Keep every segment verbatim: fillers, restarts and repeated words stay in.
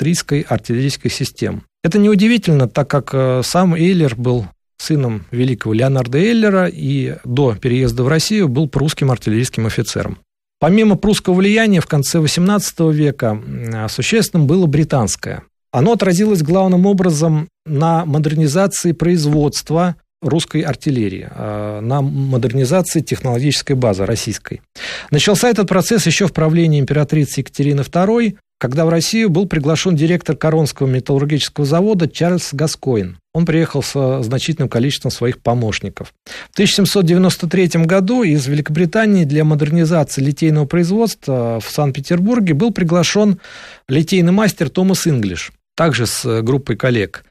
австрийской артиллерийской системы. Это неудивительно, так как сам Эйлер был сыном великого Леонарда Эйлера и до переезда в Россию был прусским артиллерийским офицером. Помимо прусского влияния в конце восемнадцатого века существенным было британское. Оно отразилось главным образом на модернизации производства русской артиллерии, на модернизации технологической базы российской. Начался этот процесс еще в правлении императрицы Екатерины второй, когда в Россию был приглашен директор Коронского металлургического завода Чарльз Гаскойн. Он приехал со значительным количеством своих помощников. В тысяча семьсот девяносто третьем году из Великобритании для модернизации литейного производства в Санкт-Петербурге был приглашен литейный мастер Томас Инглиш, также с группой коллег.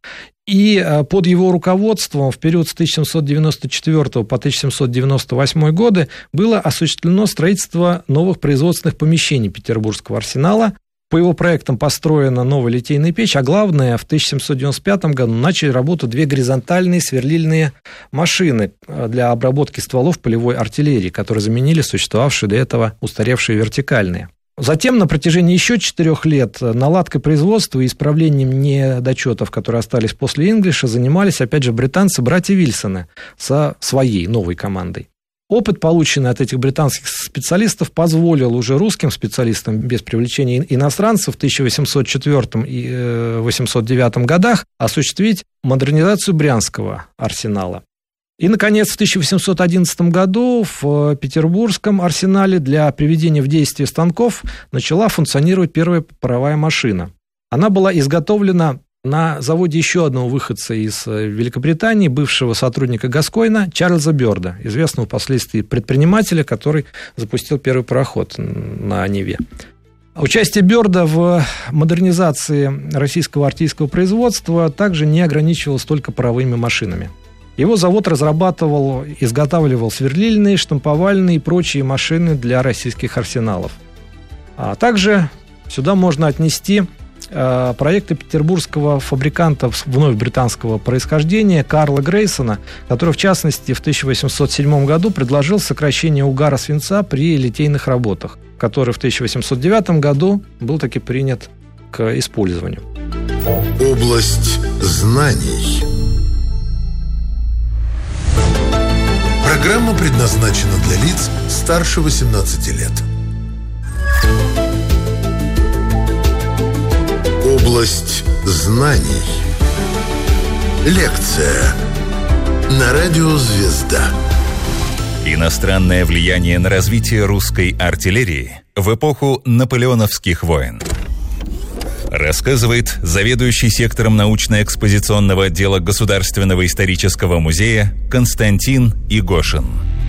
И под его руководством в период с тысяча семьсот девяносто четвёртого по тысяча семьсот девяносто восьмой годы было осуществлено строительство новых производственных помещений Петербургского арсенала. По его проектам построена новая литейная печь, а главное, в тысяча семьсот девяносто пятом году начали работу две горизонтальные сверлильные машины для обработки стволов полевой артиллерии, которые заменили существовавшие до этого устаревшие вертикальные. Затем на протяжении еще четырех лет наладкой производства и исправлением недочетов, которые остались после Инглиша, занимались, опять же, британцы, братья Вильсоны, со своей новой командой. Опыт, полученный от этих британских специалистов, позволил уже русским специалистам без привлечения иностранцев в тысяча восемьсот четвёртом и восемьсот девятом годах осуществить модернизацию Брянского арсенала. И, наконец, в тысяча восемьсот одиннадцатом году в Петербургском арсенале для приведения в действие станков начала функционировать первая паровая машина. Она была изготовлена на заводе еще одного выходца из Великобритании, бывшего сотрудника Гаскойна, Чарльза Бёрда, известного впоследствии предпринимателя, который запустил первый пароход на Неве. Участие Бёрда в модернизации российского артиллерийского производства также не ограничивалось только паровыми машинами. Его завод разрабатывал, изготавливал сверлильные, штамповальные и прочие машины для российских арсеналов. А также сюда можно отнести проекты петербургского фабриканта вновь британского происхождения Карла Грейсона, который, в частности, в тысяча восемьсот седьмом году предложил сокращение угара свинца при литейных работах, который в тысяча восемьсот девятом году был таки принят к использованию. Область знаний. Программа предназначена для лиц старше восемнадцати лет. Область знаний. Лекция на радио «Звезда». Иностранное влияние на развитие русской артиллерии в эпоху наполеоновских войн. Рассказывает заведующий сектором научно-экспозиционного отдела Государственного исторического музея Константин Игошин.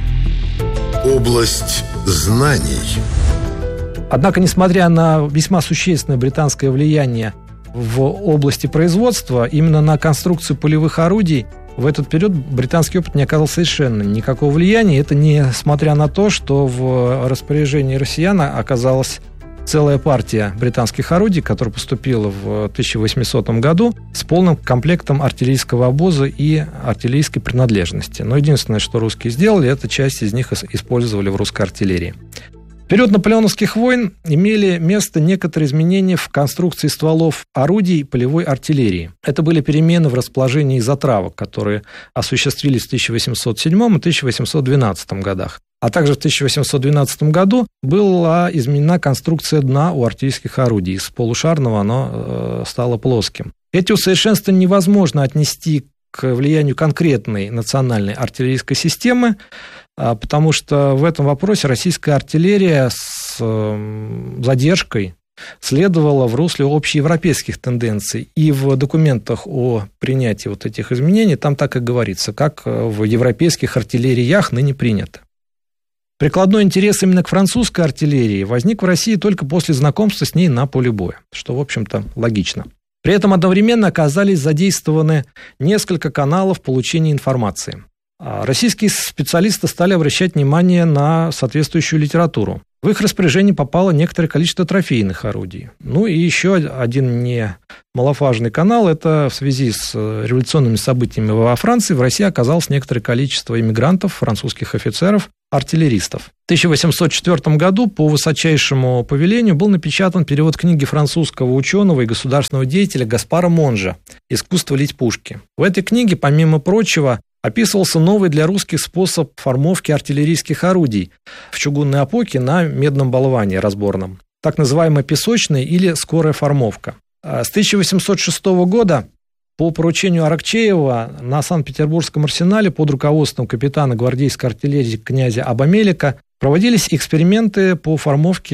Область знаний. Однако, несмотря на весьма существенное британское влияние в области производства, именно на конструкцию полевых орудий в этот период британский опыт не оказал совершенно никакого влияния. Это несмотря на то, что в распоряжении россиян оказалась целая партия британских орудий, которая поступила в тысяча восьмисотом году с полным комплектом артиллерийского обоза и артиллерийской принадлежности. Но единственное, что русские сделали, это часть из них использовали в русской артиллерии. В период наполеоновских войн имели место некоторые изменения в конструкции стволов орудий полевой артиллерии. Это были перемены в расположении затравок, которые осуществились в тысяча восемьсот седьмом и тысяча восемьсот двенадцатом годах. А также в тысяча восемьсот двенадцатом году была изменена конструкция дна у артиллерийских орудий. Из полушарного оно стало плоским. Эти усовершенствования невозможно отнести к влиянию конкретной национальной артиллерийской системы, потому что в этом вопросе российская артиллерия с задержкой следовала в русле общеевропейских тенденций. И в документах о принятии вот этих изменений там так и говорится, как в европейских артиллериях ныне принято. Прикладной интерес именно к французской артиллерии возник в России только после знакомства с ней на поле боя, что, в общем-то, логично. При этом одновременно оказались задействованы несколько каналов получения информации. Российские специалисты стали обращать внимание на соответствующую литературу. В их распоряжение попало некоторое количество трофейных орудий. Ну и еще один немаловажный канал – это в связи с революционными событиями во Франции в России оказалось некоторое количество иммигрантов, французских офицеров, артиллеристов. В тысяча восемьсот четвёртом году по высочайшему повелению был напечатан перевод книги французского ученого и государственного деятеля Гаспара Монжа «Искусство лить пушки». В этой книге, помимо прочего, описывался новый для русских способ формовки артиллерийских орудий в чугунной опоке на медном болване разборном, так называемая песочная или скорая формовка. С тысяча восемьсот шестого года по поручению Аракчеева на Санкт-Петербургском арсенале под руководством капитана гвардейской артиллерии князя Абамелика проводились эксперименты по формовке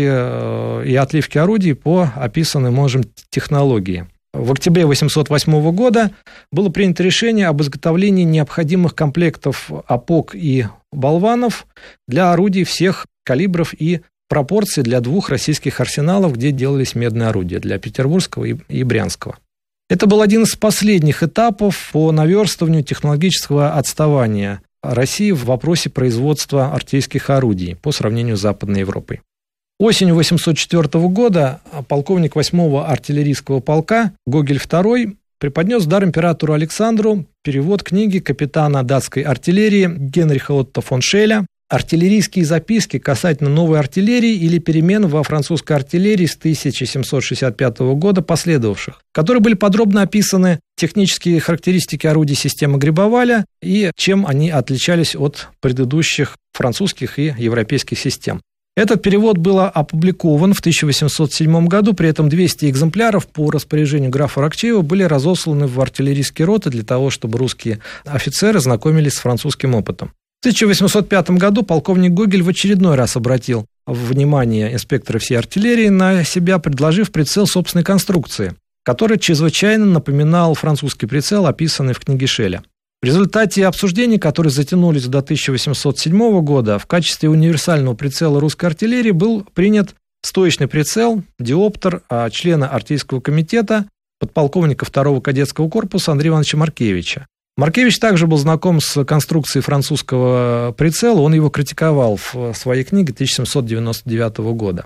и отливке орудий по описанной Монжем технологии. В октябре восемьсот восьмого года было принято решение об изготовлении необходимых комплектов опок и болванов для орудий всех калибров и пропорций для двух российских арсеналов, где делались медные орудия, для Петербургского и Брянского. Это был один из последних этапов по наверстыванию технологического отставания России в вопросе производства артиллерийских орудий по сравнению с Западной Европой. Осенью восемьсот четвёртого года полковник восьмого артиллерийского полка Гогель второй преподнес в дар императору Александру перевод книги капитана датской артиллерии Генриха Отто фон Шеля «Артиллерийские записки касательно новой артиллерии или перемен во французской артиллерии с тысяча семьсот шестьдесят пятого года последовавших», в которой были подробно описаны технические характеристики орудий системы Грибоваля и чем они отличались от предыдущих французских и европейских систем. Этот перевод был опубликован в тысяча восемьсот седьмом году, при этом двести экземпляров по распоряжению графа Аракчеева были разосланы в артиллерийские роты для того, чтобы русские офицеры знакомились с французским опытом. В тысяча восемьсот пятом году полковник Гогель в очередной раз обратил внимание инспектора всей артиллерии на себя, предложив прицел собственной конструкции, который чрезвычайно напоминал французский прицел, описанный в книге Шеля. В результате обсуждений, которые затянулись до тысяча восемьсот седьмого года, в качестве универсального прицела русской артиллерии был принят стоечный прицел, диоптер члена артиллерийского комитета, подполковника второго кадетского корпуса Андрея Ивановича Маркевича. Маркевич также был знаком с конструкцией французского прицела, он его критиковал в своей книге тысяча семьсот девяносто девятого года.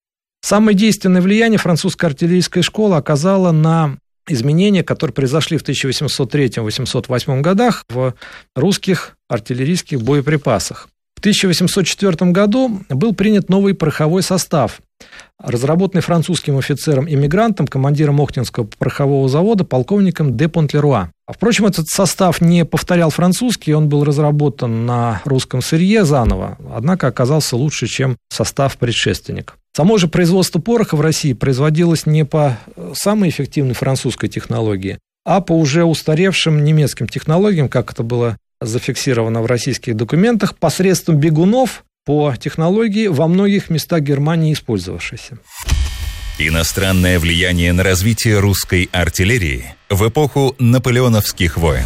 Самое действенное влияние французская артиллерийская школа оказала на изменения, которые произошли в тысяча восемьсот третьем — восемьсот восьмом годах в русских артиллерийских боеприпасах. В тысяча восемьсот четвёртом году был принят новый пороховой состав, разработанный французским офицером-иммигрантом, командиром Охтинского порохового завода, полковником де Понтлеруа. Впрочем, этот состав не повторял французский, он был разработан на русском сырье заново, однако оказался лучше, чем состав предшественник. Само же производство пороха в России производилось не по самой эффективной французской технологии, а по уже устаревшим немецким технологиям, как это было зафиксировано в российских документах, посредством бегунов по технологии во многих местах Германии использовавшейся. Иностранное влияние на развитие русской артиллерии в эпоху наполеоновских войн.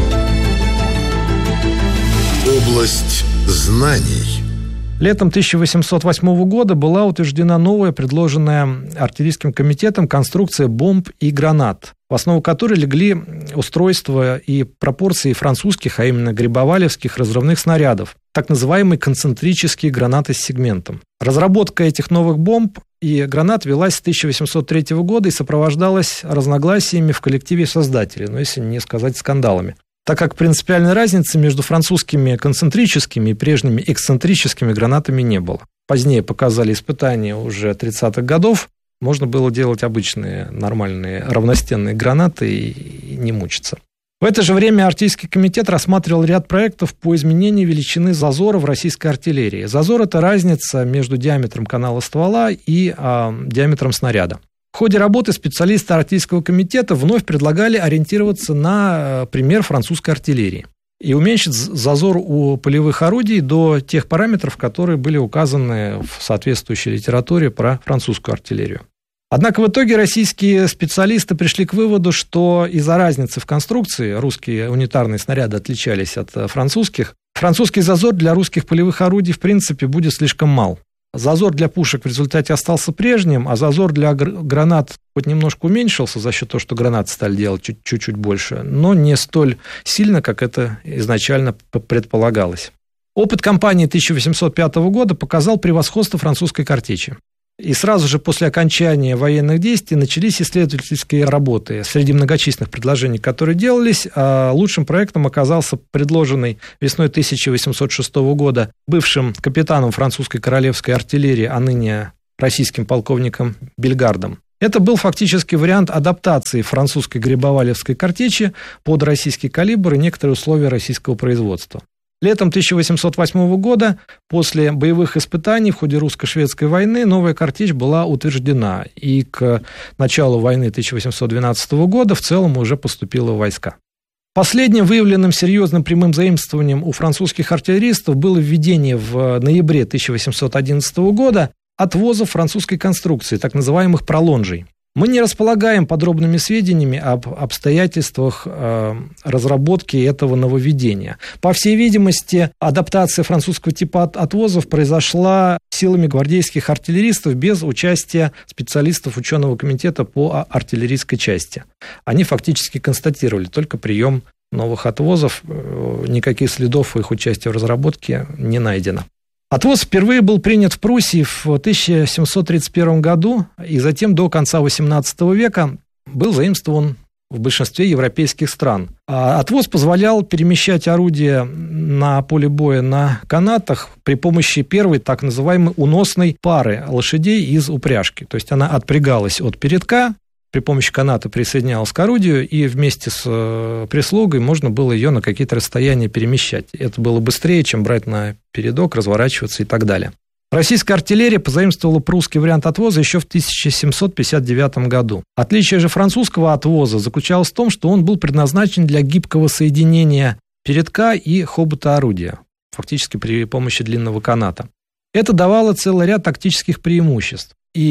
Область знаний. Летом тысяча восемьсот восьмого года была утверждена новая, предложенная артиллерийским комитетом, конструкция бомб и гранат, в основу которой легли устройства и пропорции французских, а именно грибовалевских разрывных снарядов, так называемые концентрические гранаты с сегментом. Разработка этих новых бомб и гранат велась с тысяча восемьсот третьего года и сопровождалась разногласиями в коллективе создателей, но если не сказать скандалами, так как принципиальной разницы между французскими концентрическими и прежними эксцентрическими гранатами не было. Позднее показали испытания уже тридцатых годов, можно было делать обычные нормальные равностенные гранаты и не мучиться. В это же время артиллерийский комитет рассматривал ряд проектов по изменению величины зазора в российской артиллерии. Зазор – это разница между диаметром канала ствола и а, диаметром снаряда. В ходе работы специалисты артиллерийского комитета вновь предлагали ориентироваться на пример французской артиллерии и уменьшить зазор у полевых орудий до тех параметров, которые были указаны в соответствующей литературе про французскую артиллерию. Однако в итоге российские специалисты пришли к выводу, что из-за разницы в конструкции русские унитарные снаряды отличались от французских, французский зазор для русских полевых орудий в принципе будет слишком мал. Зазор для пушек в результате остался прежним, а зазор для гранат хоть немножко уменьшился за счет того, что гранаты стали делать чуть-чуть больше, но не столь сильно, как это изначально предполагалось. Опыт кампании тысяча восемьсот пятого года показал превосходство французской картечи. И сразу же после окончания военных действий начались исследовательские работы. Среди многочисленных предложений, которые делались, лучшим проектом оказался предложенный весной тысяча восемьсот шестого года бывшим капитаном французской королевской артиллерии, а ныне российским полковником Бельгардом. Это был фактически вариант адаптации французской грибовалевской картечи под российский калибр и некоторые условия российского производства. Летом тысяча восемьсот восьмого года, после боевых испытаний в ходе русско-шведской войны, новая картечь была утверждена, и к началу войны тысяча восемьсот двенадцатого года в целом уже поступила в войска. Последним выявленным серьезным прямым заимствованием у французских артиллеристов было введение в ноябре тысяча восемьсот одиннадцатого года отвозов французской конструкции, так называемых пролонжей. Мы не располагаем подробными сведениями об обстоятельствах э, разработки этого нововведения. По всей видимости, адаптация французского типа отвозов произошла силами гвардейских артиллеристов без участия специалистов ученого комитета по артиллерийской части. Они фактически констатировали только прием новых отвозов, никаких следов их участия в разработке не найдено. Отвоз впервые был принят в Пруссии в тысяча семьсот тридцать первом году, и затем до конца восемнадцатого века был заимствован в большинстве европейских стран. А отвоз позволял перемещать орудия на поле боя на канатах при помощи первой так называемой уносной пары лошадей из упряжки. То есть она отпрягалась от передка, при помощи каната присоединялась к орудию, и вместе с прислугой можно было ее на какие-то расстояния перемещать. Это было быстрее, чем брать на передок, разворачиваться и так далее. Российская артиллерия позаимствовала прусский вариант отвоза еще в тысяча семьсот пятьдесят девятом году. Отличие же французского отвоза заключалось в том, что он был предназначен для гибкого соединения передка и хобота орудия, фактически при помощи длинного каната. Это давало целый ряд тактических преимуществ.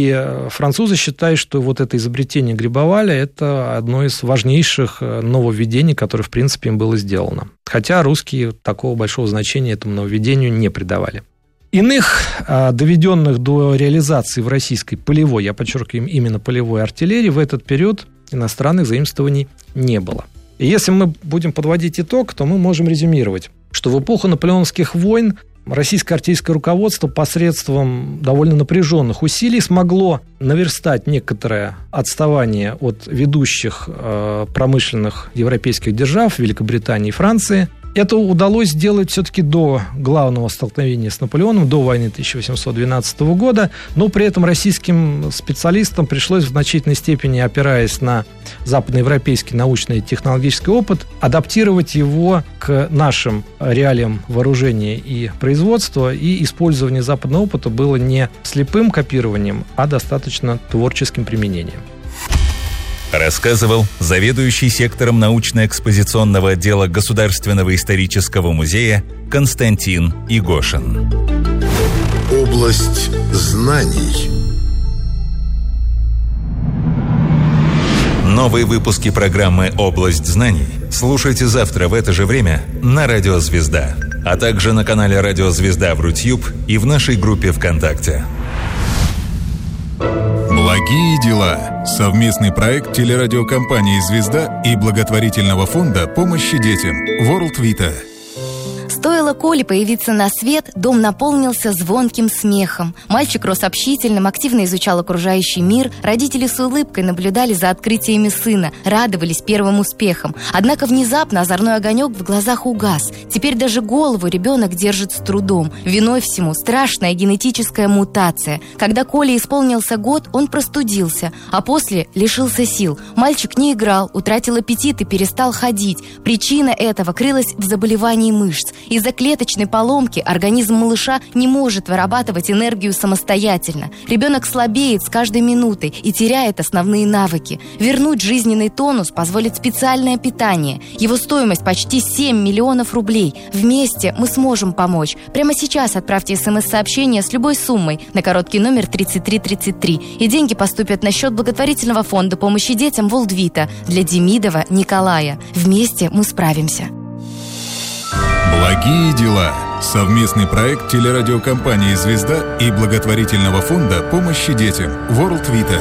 И французы считают, что вот это изобретение Грибоваля – это одно из важнейших нововведений, которое, в принципе, им было сделано. Хотя русские такого большого значения этому нововведению не придавали. Иных, доведенных до реализации в российской полевой, я подчеркиваю, именно полевой артиллерии, в этот период иностранных заимствований не было. И если мы будем подводить итог, то мы можем резюмировать, что в эпоху наполеоновских войн российское артиллерийское руководство посредством довольно напряженных усилий смогло наверстать некоторое отставание от ведущих э, промышленных европейских держав Великобритании и Франции. Это удалось сделать все-таки до главного столкновения с Наполеоном, до войны тысяча восемьсот двенадцатого года, но при этом российским специалистам пришлось в значительной степени, опираясь на западноевропейский научный и технологический опыт, адаптировать его к нашим реалиям вооружения и производства, и использование западного опыта было не слепым копированием, а достаточно творческим применением. Рассказывал заведующий сектором научно-экспозиционного отдела Государственного исторического музея Константин Игошин. Область знаний. Новые выпуски программы «Область знаний» слушайте завтра в это же время на Радио Звезда, а также на канале Радио Звезда в Рутьюб и в нашей группе ВКонтакте. Благие дела. Совместный проект телерадиокомпании «Звезда» и благотворительного фонда помощи детям World Vita. Стоило Коле появиться на свет, дом наполнился звонким смехом. Мальчик рос общительным, активно изучал окружающий мир. Родители с улыбкой наблюдали за открытиями сына, радовались первым успехам. Однако внезапно озорной огонек в глазах угас. Теперь даже голову ребенок держит с трудом. Виной всему страшная генетическая мутация. Когда Коле исполнился год, он простудился, а после лишился сил. Мальчик не играл, утратил аппетит и перестал ходить. Причина этого крылась в заболевании мышц. Из-за клеточной поломки организм малыша не может вырабатывать энергию самостоятельно. Ребенок слабеет с каждой минутой и теряет основные навыки. Вернуть жизненный тонус позволит специальное питание. Его стоимость почти семь миллионов рублей. Вместе мы сможем помочь. Прямо сейчас отправьте смс-сообщение с любой суммой на короткий номер тридцать три тридцать три. И деньги поступят на счет благотворительного фонда помощи детям World Vita для Демидова Николая. Вместе мы справимся. Благие дела. Совместный проект телерадиокомпании «Звезда» и благотворительного фонда помощи детям World Vita.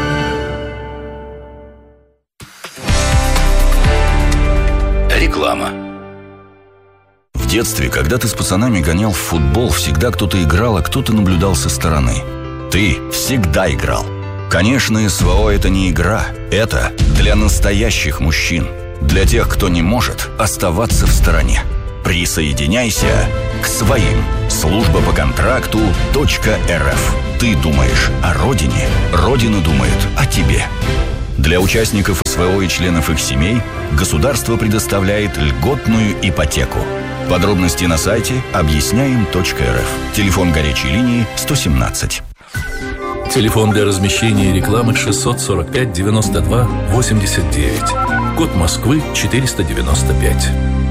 Реклама. В детстве, когда ты с пацанами гонял в футбол, всегда кто-то играл, а кто-то наблюдал со стороны. Ты Ты всегда играл. Конечно, СВО – это не игра. Это для настоящих мужчин. Для тех, кто не может оставаться в стороне. Присоединяйся к своим. Служба по контракту .рф. Ты думаешь о родине, Родина думает о тебе. Для участников СВО и членов их семей государство предоставляет льготную ипотеку. Подробности на сайте объясняем точка эр эф. Телефон горячей линии сто семнадцать. Телефон для размещения рекламы шестьсот сорок пять девяносто два восемьдесят девять. Код Москвы четыреста девяносто пять.